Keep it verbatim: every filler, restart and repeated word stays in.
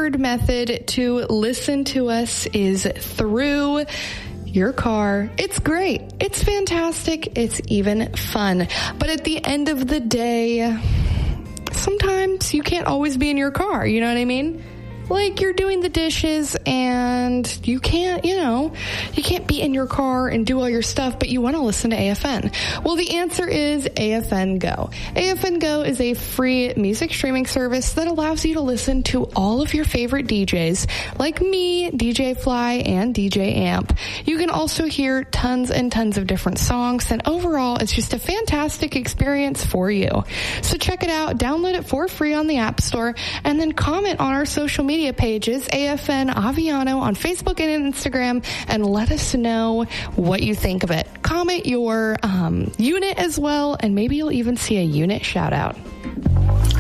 preferred method to listen to us is through your car. It's great. It's fantastic. It's even fun. But at the end of the day, sometimes you can't always be in your car. You know what I mean? Like you're doing the dishes and you can't, you know, you can't be in your car and do all your stuff, but you want to listen to A F N. Well, the answer is A F N Go. A F N Go is a free music streaming service that allows you to listen to all of your favorite D Js, like me, D J Fly, and D J Amp. You can also hear tons and tons of different songs, and overall, it's just a fantastic experience for you. So check it out, download it for free on the App Store, and then comment on our social media pages, A F N Aviano on Facebook and Instagram, and let us know what you think of it. Comment your um, unit as well, and maybe you'll even see a unit shout out.